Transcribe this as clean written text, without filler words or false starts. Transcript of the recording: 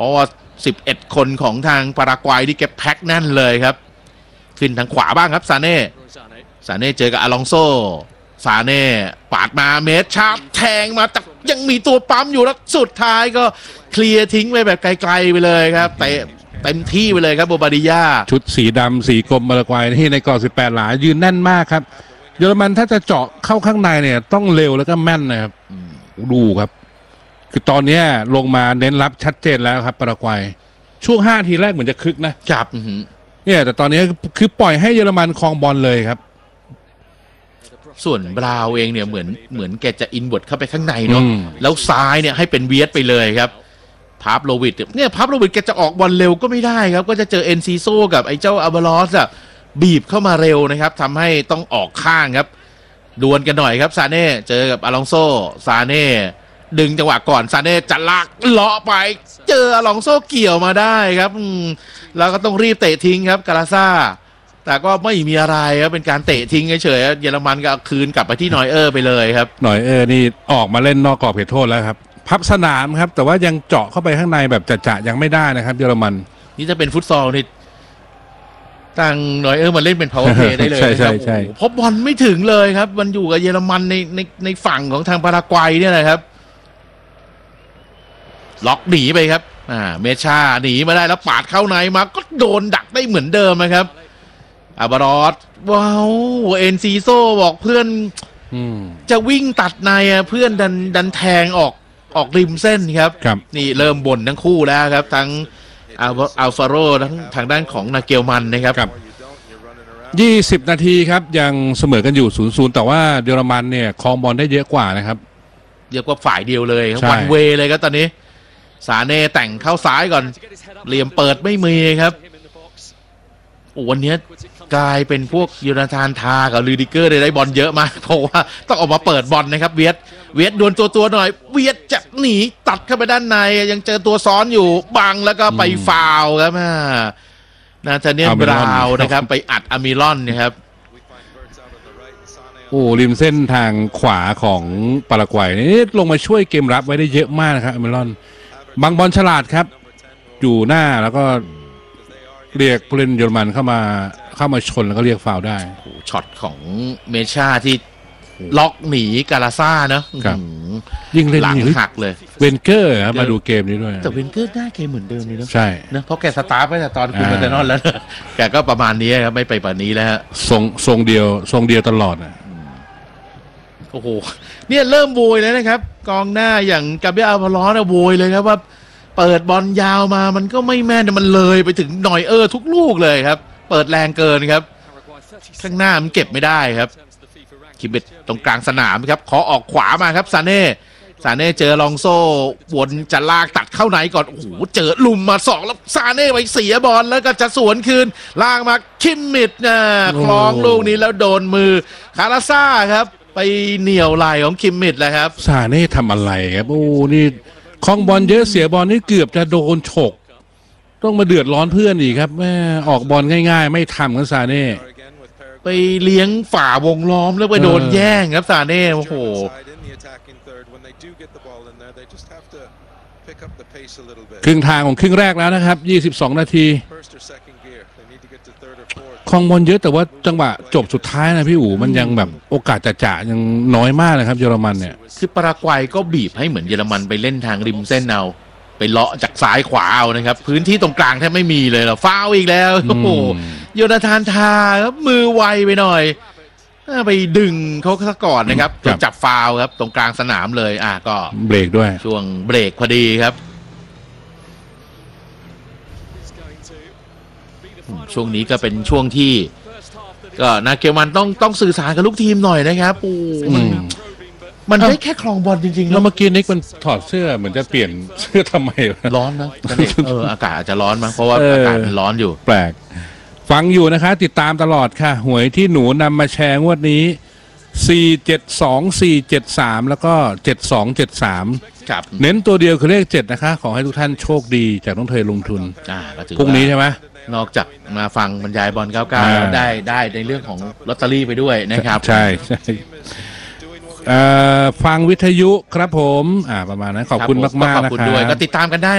ราะว่า11 คนของทางปารากวัยที่เก็บแพ็คแน่นเลยครับขึ้นทางขวาบ้างครับซาเน่เจอกับอลองโซซาเน่ปาดมาเมสชาร์ปแทงมาแต่ยังมีตัวปั๊มอยู่แล้วสุดท้ายก็เคลียร์ทิ้งไปแบบไกลๆไปเลยครับเตะเต็มที่ไปเลยครับโบบาดิยาชุดสีดำสีกรมปารากวัยที่ในกรอบ18 หลายืนแน่นมากครับเยอรมันถ้าจะเจาะเข้าข้างในเนี่ยต้องเร็วแล้วก็แม่นนะครับดูครับคือตอนนี้ลงมาเน้นรับชัดเจนแล้วครับปารากวัยช่วง5 ทีแรกเหมือนจะคึกนะจับเนี่ยแต่ตอนนี้คือปล่อยให้เยอรมันครองบอลเลยครับส่วนบราวเองเนี่ยเหมือนแกจะอินเวิร์ดเข้าไปข้างในเนาะแล้วซ้ายเนี่ยให้เป็นเวียดไปเลยครับพาร์ฟโลวิดเนี่ยพาร์ฟโลวิดแกจะออกบอลเร็วก็ไม่ได้ครับก็จะเจอเอ็นซีโซกับไอ้เจ้าอาบาลอสบีบเข้ามาเร็วนะครับทำให้ต้องออกข้างครับดวลกันหน่อยครับซาเน่เจอกับอลองโซซาเน่ดึงจังหวะก่อนซาเน่จะลากเลาะไปเจออลองโซเกี่ยวมาได้ครับแล้วก็ต้องรีบเตะทิ้งครับกาลาซ่าแต่ก็ไม่มีอะไรครับเป็นการเตะทิ้งเฉยๆเยอรมันก็เอาคืนกลับไปที่นอยเออร์ไปเลยครับนอยเออร์นี่ออกมาเล่นนอกกรอบเขตโทษแล้วครับพับสนามครับแต่ว่ายังเจาะเข้าไปข้างในแบบจะยังไม่ได้นะครับเยอรมันนี่จะเป็นฟุตซอลนี่ทางนอยเออร์มาเล่นเป็นพาวเวอร์เพลย์ได้เลยนะครับเพราะบอลไม่ถึงเลยครับมันอยู่กับเยอรมันในฝั่งของทางปารากวัยเนี่ยแหละครับล็อกหนีไปครับเมชาหนีมาได้แล้วปาดเข้าในมาก็โดนดักได้เหมือนเดิมนะครับอาบารอสว้าวเอ็นซีโซบอกเพื่อนจะวิ่งตัดในเพื่อนดันแทงออกริมเส้นครับนี่เริ่มบ่นทั้งคู่แล้วครับทั้งอัลฟาโรทั้งทางด้านของนาเกลมันนะครับ 20 นาทีครับยังเสมอกันอยู่ 0-0 แต่ว่าเยอรมันเนี่ยครองบอลได้เยอะกว่านะครับเยอะกว่าฝ่ายเดียวเลยวันเวเลยครับตอนนี้ซาเน่แต่งเข้าซ้ายก่อนเหลี่ยมเปิดไม่มีครับวันนี้กลายเป็นพวกยูนาธานทากับลูดิเกอร์ได้บอลเยอะมากเพราะว่าต้องออกมาเปิดบอลนะครับเวียดดวลตัวหน่อยเวียดจะหนีตัดเข้าไปด้านในยังเจอตัวซ้อนอยู่บังแล้วก็ไปฟาวล์ครับนาธาเนียลบราวน์นะครับไปอัดอามิรอนนะครับโอ้ริมเส้นทางขวาของปารากวัยนี่ลงมาช่วยเกมรับไว้ได้เยอะมากนะครับอามิรอนบังบอลฉลาดครับอยู่หน้าแล้วก็เรียกผู้เล่นเยอรมันเข้ามาชนแล้วก็เรียกฟาวล์ได้ช็อตของเมชาที่ล็อกหนีกาลาซ่านะยิ่งเล่นหลังหักเลยเวนเกอร์ครับมาดูเกมนี้ด้วยแต่เวนเกอร์หน้าเกมเหมือนเดิมเลยนะใช่นะเพราะแกสตาร์ทไปแต่ตอนคุณมาแต่นอนแล้วแกก็ประมาณนี้ครับไม่ไปป่านนี้แล้วทรงเดียวตลอดนะโอ้โหเนี่ยเริ่มโวยแล้วนะครับกองหน้าอย่างกาเบรียล อัลวาโรสโวยเลยครับว่าเปิดบอลยาวมามันก็ไม่แม่นมันเลยไปถึงนอยเออร์ทุกลูกเลยครับเปิดแรงเกินครับข้างหน้ามันเก็บไม่ได้ครับคิมเบตตรงกลางสนามครับขอออกขวามาครับซาเน่เจอลองโซ่วนจะลากตัดเข้าไหนก่อนโอ้โหเจอลุมมา2แล้วซาเน่ไปเสียบอลแล้วก็จะสวนคืนลากมาคิมมิดคล้องลูกนี้แล้วโดนมือคาราซ่าครับไปเหนี่ยวไหล่ของคิมมิดแล้วครับซาเน่ทำอะไรครับโอ้นี่คล้องบอลเยอะเสียบอลนี่เกือบจะโดนฉกต้องมาเดือดร้อนเพื่อนอีกครับแม่ออกบอลง่ายๆไม่ทำกันซาเน่ไปเลี้ยงฝ่าวงล้อมแล้วไปโดนแย่งครับซาเน่โอ้โหครึ่งทางของครึ่งแรกแล้วนะครับ22 นาทีคลองบอลเยอะแต่ว่าจังหวะจบสุดท้ายนะพี่อู๋มันยังแบบโอกาสจะยังน้อยมากนะครับเยอรมันเนี่ยคือปารากวัยก็บีบให้เหมือนเยอรมันไปเล่นทางริมเส้นเอาไปเลาะจากซ้ายขวาเอานะครับพื้นที่ตรงกลางแทบไม่มีเลยหรอฟาวอีกแล้วโอ้โหโยนาธานทาครับมือไวไปหน่อยไปดึงเขาซะก่อนนะครับจนจับฟาวครับตรงกลางสนามเลยก็เบรกด้วยช่วงเบรกพอดีครับช่วงนี้ก็เป็นช่วงที่ก็นาเกลมันต้องสื่อสารกับลูกทีมหน่อยนะครับมันได้แค่คลองบอลจริงๆแล้วเมื่อกี้นิกมันถอดเสื้อเหมือนจะเปลี่ยนเสื้อทำไมร้อนนะอากาศอาจจะร้อนมั้งเพราะว่าอากาศมันร้อนอยู่แปลกฟังอยู่นะคะติดตามตลอดค่ะหวยที่หนูนำมาแชร์งวดนี้472 473แล้วก็7273 ครับเน้นตัวเดียวคือเลข7นะคะขอให้ทุกท่านโชคดีจากน้องเทยลงทุนพรุ่งนี้ใช่ไหมนอกจากมาฟังบรรยายบอล99ได้ในเรื่องของลอตเตอรี่ไปด้วยนะครับใช่ฟังวิทยุครับผมประมาณนั้นขอบคุณมากๆนะครับก็ติดตามกันได้